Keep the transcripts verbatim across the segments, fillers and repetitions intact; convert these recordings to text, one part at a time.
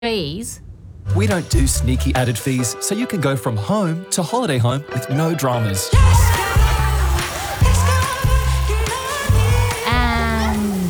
fees. We don't do sneaky added fees, so you can go from home to holiday home with no dramas. And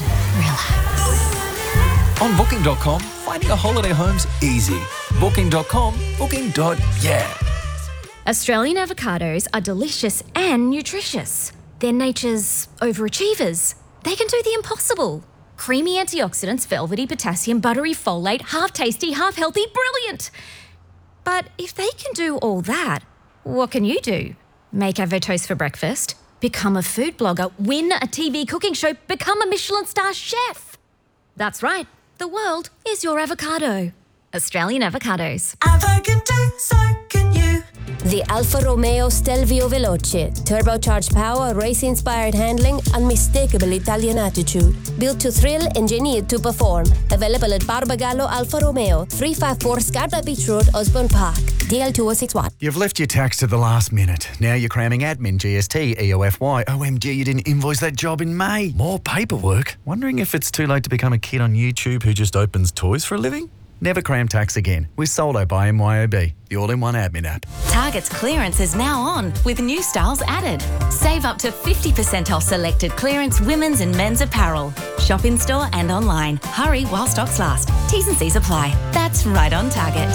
relax. On booking dot com, finding a holiday home's easy. booking dot com, booking. Yeah. Australian avocados are delicious and nutritious. They're nature's overachievers. They can do the impossible. Creamy antioxidants, velvety potassium, buttery folate, half tasty, half healthy, brilliant. But if they can do all that, what can you do? Make avotoast for breakfast, become a food blogger, win a T V cooking show, become a Michelin star chef. That's right, the world is your avocado. Australian avocados. Avocado, so can you. The Alfa Romeo Stelvio Veloce. Turbocharged power, race-inspired handling, unmistakable Italian attitude. Built to thrill, engineered to perform. Available at Barbagallo Alfa Romeo, three fifty-four Scarborough Beach Road, Osborne Park. D L two oh six one. You've left your tax to the last minute. Now you're cramming admin, G S T, E O F Y. O M G, you didn't invoice that job in May. More paperwork. Wondering if it's too late to become a kid on YouTube who just opens toys for a living? Never cram tax again with Soldo by M Y O B, the all-in-one admin app. Target's clearance is now on with new styles added. Save up to fifty percent off selected clearance women's and men's apparel. Shop in store and online. Hurry while stocks last. T's and C's apply. That's right on Target.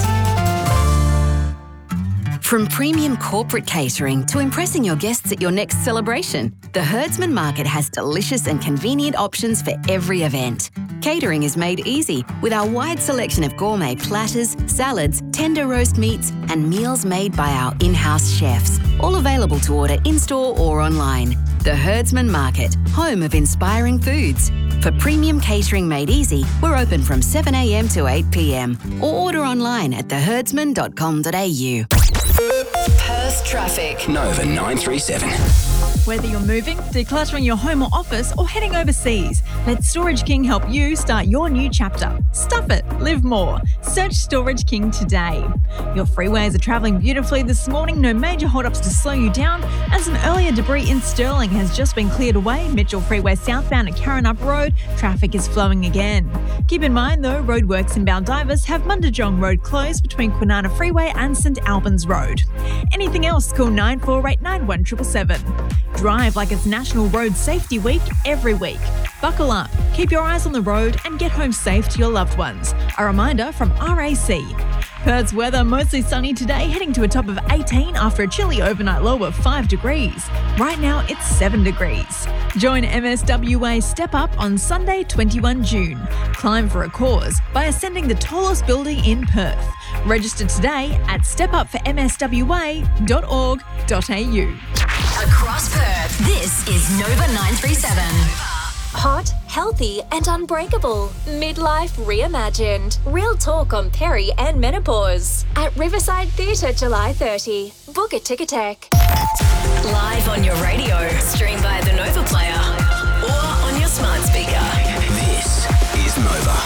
From premium corporate catering to impressing your guests at your next celebration, the Herdsman Market has delicious and convenient options for every event. Catering is made easy with our wide selection of gourmet platters, salads, tender roast meats, and meals made by our in-house chefs, all available to order in-store or online. The Herdsman Market, home of inspiring foods. For premium catering made easy, we're open from seven a m to eight p m or order online at the herdsman dot com dot a u. Perth traffic. Nova nine three seven. Whether you're moving, decluttering your home or office, or heading overseas, let Storage King help you start your new chapter. Stuff it, live more. Search Storage King today. Your freeways are travelling beautifully this morning, no major hold-ups to slow you down, and some earlier debris in Stirling has just been cleared away. Mitchell Freeway southbound at Karrinyup Road, traffic is flowing again. Keep in mind though, roadworks in Baldivis have Mundajong Road closed between Kwinana Freeway and St Albans Road. Anything else, call nine four eight nine one seven seven seven. Drive like it's National Road Safety Week every week. Buckle up, keep your eyes on the road and get home safe to your loved ones. A reminder from R A C. Perth's weather mostly sunny today, heading to a top of eighteen after a chilly overnight low of five degrees. Right now it's seven degrees. Join M S W A Step Up on Sunday, twenty-first of June. Climb for a cause by ascending the tallest building in Perth. Register today at step up for m s w a dot org dot a u. Across Perth, this is Nova nine three seven. Hot, healthy and unbreakable. Midlife reimagined. Real talk on peri and menopause. At Riverside Theatre July thirtieth. Book a Ticketek. Live on your radio, stream via the Nova Player or on your smart speaker. This is Nova.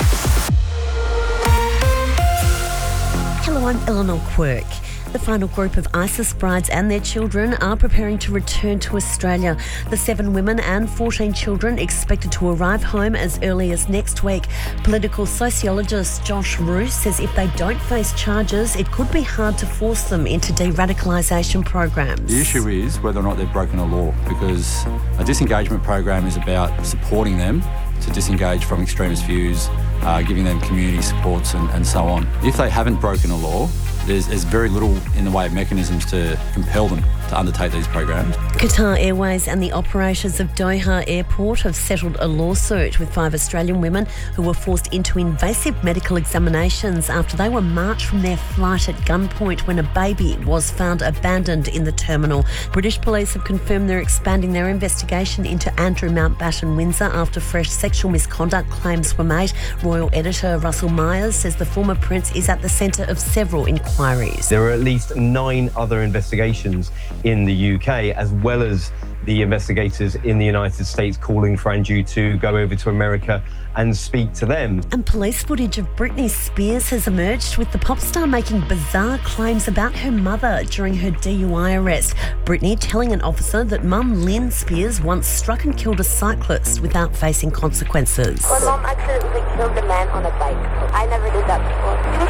Hello, I'm Eleanor Quirk. The final group of ISIS brides and their children are preparing to return to Australia. The seven women and fourteen children expected to arrive home as early as next week. Political sociologist Josh Roos says if they don't face charges, it could be hard to force them into de-radicalisation programs. The issue is whether or not they've broken a law, because a disengagement program is about supporting them to disengage from extremist views, uh, giving them community supports and, and so on. If they haven't broken a law, there's, there's very little in the way of mechanisms to compel them to undertake these programs. Qatar Airways and the operations of Doha Airport have settled a lawsuit with five Australian women who were forced into invasive medical examinations after they were marched from their flight at gunpoint when a baby was found abandoned in the terminal. British police have confirmed they're expanding their investigation into Andrew Mountbatten Windsor after fresh sexual misconduct claims were made. Royal editor Russell Myers says the former prince is at the centre of several inquiries. There are at least nine other investigations in the U K, as well as the investigators in the United States calling for Andrew to go over to America and speak to them. And police footage of Britney Spears has emerged, with the pop star making bizarre claims about her mother during her D U I arrest. Britney telling an officer that mum Lynn Spears once struck and killed a cyclist without facing consequences. My mom accidentally killed a man on a bike. I never did that before.